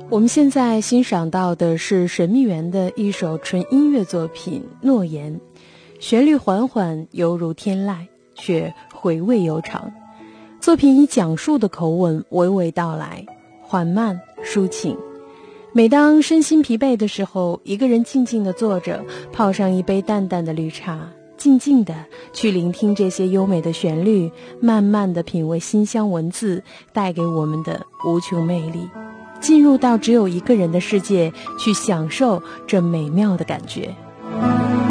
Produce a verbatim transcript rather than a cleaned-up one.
我们现在欣赏到的是神秘园的一首纯音乐作品《诺言》，旋律缓缓犹如天籁，却回味悠长。作品以讲述的口吻娓娓道来，缓慢抒情。每当身心疲惫的时候，一个人静静地坐着，泡上一杯淡淡的绿茶，静静地去聆听这些优美的旋律，慢慢地品味馨香文字带给我们的无穷魅力，进入到只有一个人的世界，去享受这美妙的感觉。